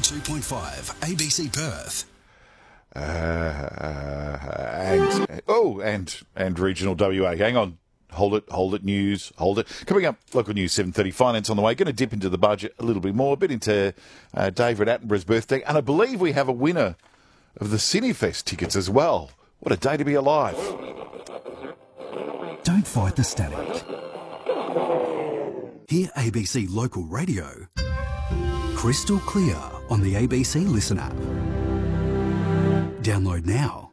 102.5 ABC Perth. And regional WA. Hang on. Hold it, news. Hold it. Coming up, local news 7:30, finance on the way. Going to dip into the budget a little bit more, a bit into David Attenborough's birthday. And I believe we have a winner of the Cinefest tickets as well. What a day to be alive. Don't fight the static. Hear ABC Local Radio crystal clear on the ABC Listen app. Download now.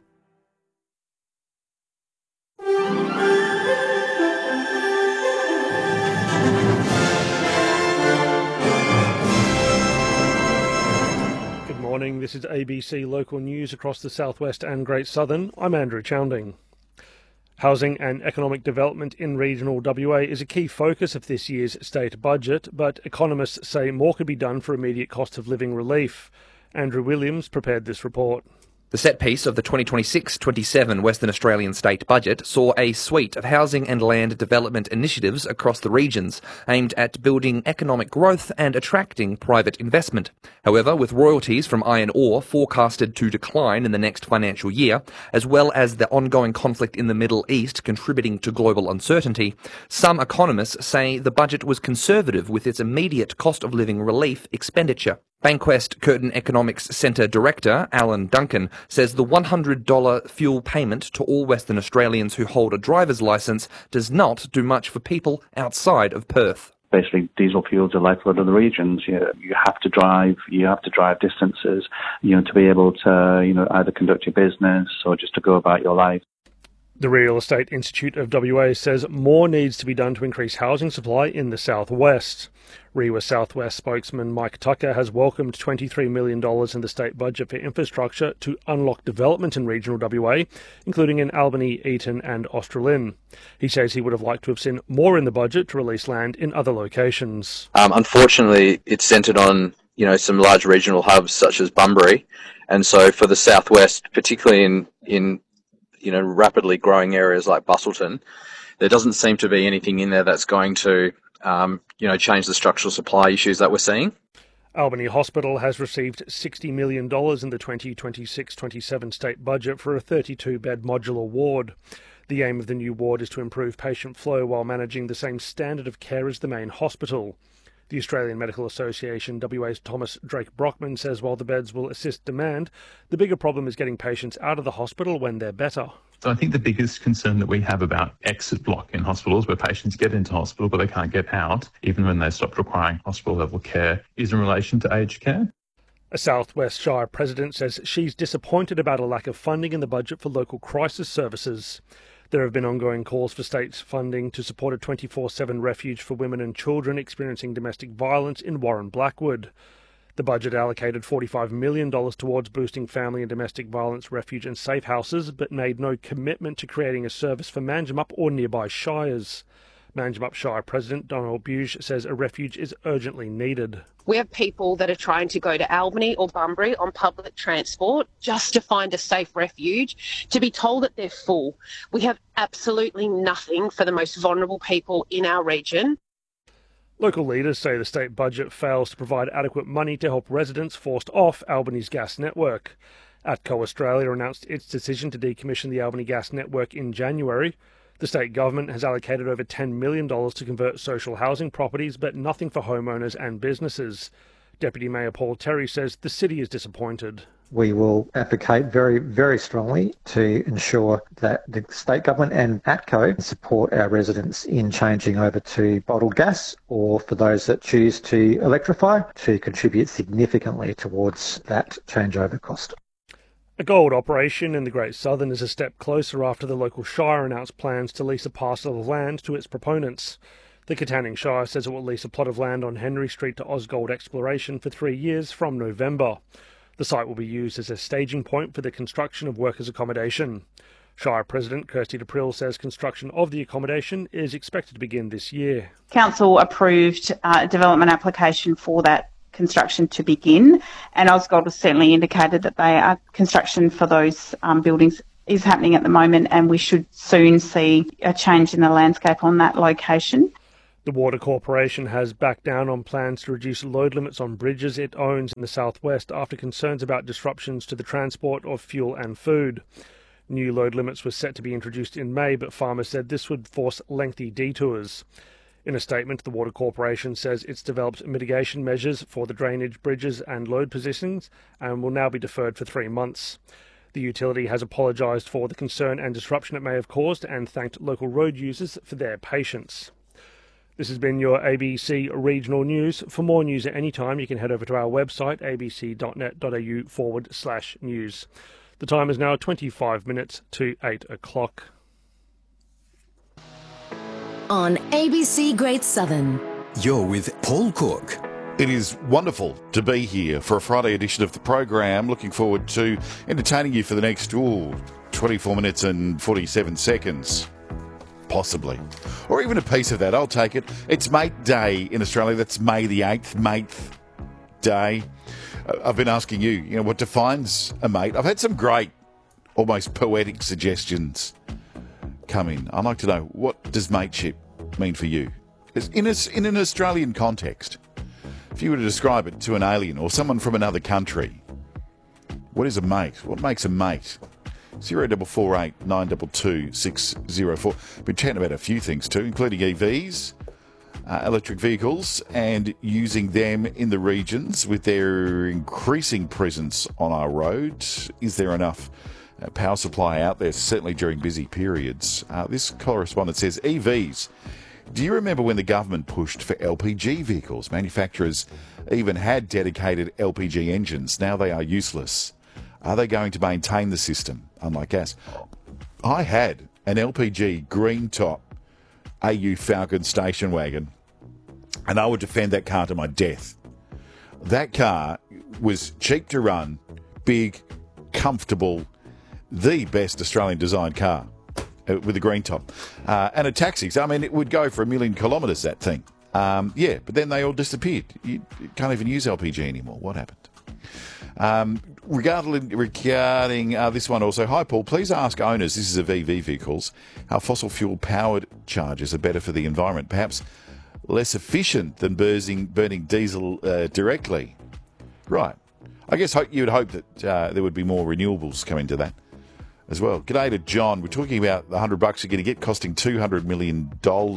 Good morning, this is ABC Local News across the Southwest and Great Southern. I'm Andrew Chounding. Housing and economic development in regional WA is a key focus of this year's state budget, but economists say more could be done for immediate cost of living relief. Andrew Williams prepared this report. The set piece of the 2026-27 Western Australian state budget saw a suite of housing and land development initiatives across the regions aimed at building economic growth and attracting private investment. However, with royalties from iron ore forecasted to decline in the next financial year, as well as the ongoing conflict in the Middle East contributing to global uncertainty, some economists say the budget was conservative with its immediate cost of living relief expenditure. Bankwest Curtin Economics Centre Director Alan Duncan says the $100 fuel payment to all Western Australians who hold a driver's licence does not do much for people outside of Perth. Basically, diesel fuels are lifeblood of the regions. You have to drive distances, to be able to, either conduct your business or just to go about your life. The Real Estate Institute of WA says more needs to be done to increase housing supply in the southwest. REWA Southwest spokesman Mike Tucker has welcomed $23 million in the state budget for infrastructure to unlock development in regional WA, including in Albany, Eaton and Australind. He says he would have liked to have seen more in the budget to release land in other locations. Unfortunately, it's centred on some large regional hubs such as Bunbury, and so for the southwest, particularly in rapidly growing areas like Busselton, there doesn't seem to be anything in there that's going to change the structural supply issues that we're seeing. Albany Hospital has received $60 million in the 2026-27 state budget for a 32-bed modular ward. The aim of the new ward is to improve patient flow while managing the same standard of care as the main hospital. The Australian Medical Association WA's Thomas Drake Brockman says while the beds will assist demand, the bigger problem is getting patients out of the hospital when they're better. So I think the biggest concern that we have about exit block in hospitals where patients get into hospital but they can't get out, even when they stop requiring hospital-level care, is in relation to aged care. A South West Shire president says she's disappointed about a lack of funding in the budget for local crisis services. There have been ongoing calls for state funding to support a 24/7 refuge for women and children experiencing domestic violence in Warren Blackwood. The budget allocated $45 million towards boosting family and domestic violence refuge and safe houses, but made no commitment to creating a service for Manjimup or nearby shires. Manjimup Shire President Donald Bugge says a refuge is urgently needed. We have people that are trying to go to Albany or Bunbury on public transport just to find a safe refuge, to be told that they're full. We have absolutely nothing for the most vulnerable people in our region. Local leaders say the state budget fails to provide adequate money to help residents forced off Albany's gas network. ATCO Australia announced its decision to decommission the Albany gas network in January. The state government has allocated over $10 million to convert social housing properties, but nothing for homeowners and businesses. Deputy Mayor Paul Terry says the city is disappointed. We will advocate very, very strongly to ensure that the state government and ATCO support our residents in changing over to bottled gas, or for those that choose to electrify, to contribute significantly towards that changeover cost. A gold operation in the Great Southern is a step closer after the local shire announced plans to lease a parcel of land to its proponents. The Katanning Shire says it will lease a plot of land on Henry Street to Ausgold Exploration for 3 years from November. The site will be used as a staging point for the construction of workers' accommodation. Shire President Kirsty DePrill says construction of the accommodation is expected to begin this year. Council approved a development application for that construction to begin, and Ausgold has certainly indicated that construction for those buildings is happening at the moment, and we should soon see a change in the landscape on that location. The Water Corporation has backed down on plans to reduce load limits on bridges it owns in the southwest after concerns about disruptions to the transport of fuel and food. New load limits were set to be introduced in May, but farmers said this would force lengthy detours. In a statement, the Water Corporation says it's developed mitigation measures for the drainage, bridges and load positions and will now be deferred for 3 months. The utility has apologised for the concern and disruption it may have caused and thanked local road users for their patience. This has been your ABC Regional News. For more news at any time, you can head over to our website, abc.net.au/news. The time is now 25 minutes to 8 o'clock. On ABC Great Southern. You're with Paul Cook. It is wonderful to be here for a Friday edition of the program. Looking forward to entertaining you for the next 24 minutes and 47 seconds. Possibly. Or even a piece of that. I'll take it. It's Mate Day in Australia. That's May the 8th. Mate Day. I've been asking you, what defines a mate? I've had some great, almost poetic suggestions come in. I'd like to know, what does mateship mean for you? In an Australian context, if you were to describe it to an alien or someone from another country, what is a mate? What makes a mate? 0448 922 604. Been chatting about a few things too, including EVs, electric vehicles, and using them in the regions with their increasing presence on our roads. Is there enough power supply out there, certainly during busy periods? This correspondent says, EVs. Do you remember when the government pushed for LPG vehicles? Manufacturers even had dedicated LPG engines. Now they are useless. Are they going to maintain the system, unlike gas? I had an LPG green top AU Falcon station wagon, and I would defend that car to my death. That car was cheap to run, big, comfortable, the best Australian designed car with a green top. And a taxi. I mean, it would go for 1 million kilometres, that thing. But then they all disappeared. You can't even use LPG anymore. What happened? Regarding this one also, hi Paul, please ask owners, this is of EV vehicles, how fossil fuel powered chargers are better for the environment, perhaps less efficient than burning diesel directly. Right. I guess you would hope that there would be more renewables coming to that as well. G'day to John. We're talking about the $100 you're going to get costing $200 million.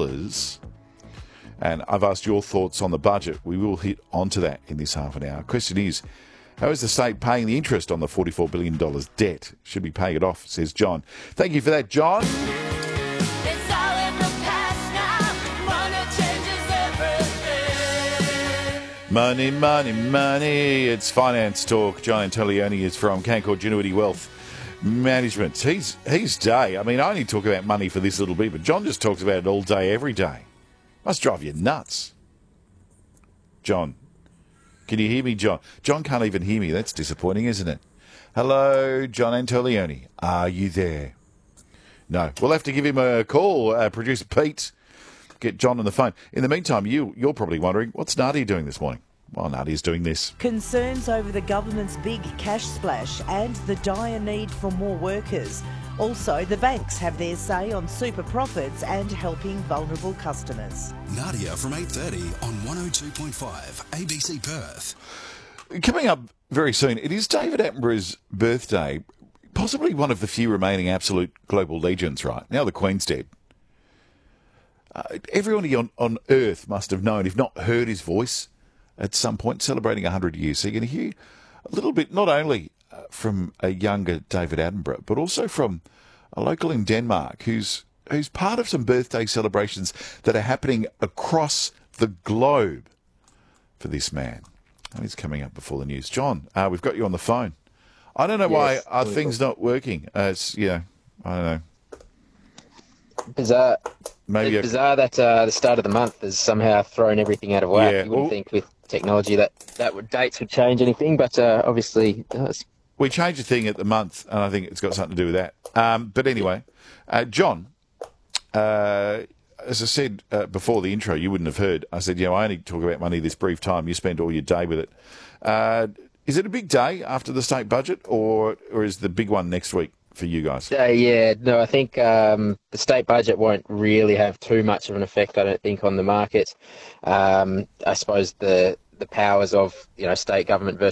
And I've asked your thoughts on the budget. We will hit onto that in this half an hour. Question is, how is the state paying the interest on the $44 billion debt? Should be paying it off, says John. Thank you for that, John. It's all in the past now. Money changes everything. Money, money, money. It's finance talk. John Antolioni is from Canaccord Genuity Wealth Management. He's day. I mean, I only talk about money for this little bit, but John just talks about it all day, every day. Must drive you nuts. John. Can you hear me, John? John can't even hear me. That's disappointing, isn't it? Hello, John Antolioni. Are you there? No. We'll have to give him a call. Producer Pete, get John on the phone. In the meantime, you're probably wondering, what's Nadia doing this morning? Well, Nadia's doing this. Concerns over the government's big cash splash and the dire need for more workers. Also, the banks have their say on super profits and helping vulnerable customers. Nadia from 8:30 on 102.5 ABC Perth. Coming up very soon, it is David Attenborough's birthday, possibly one of the few remaining absolute global legends, right? Now the Queen's dead. Everyone on Earth must have known, if not heard his voice at some point, celebrating 100 years. So you're going to hear a little bit, not only from a younger David Attenborough, but also from a local in Denmark who's part of some birthday celebrations that are happening across the globe for this man. And he's coming up before the news. John, we've got you on the phone. I don't know why are things not working. It's, I don't know. Bizarre. Maybe it's bizarre that the start of the month has somehow thrown everything out of whack. Yeah, you wouldn't think with technology that dates would change anything, but obviously it does. We changed a thing at the month, and I think it's got something to do with that. But anyway, John, as I said before the intro, you wouldn't have heard. I said, I only talk about money this brief time. You spend all your day with it. Is it a big day after the state budget, or is the big one next week for you guys? Yeah, no, I think the state budget won't really have too much of an effect, I don't think, on the market. I suppose the powers of, state government versus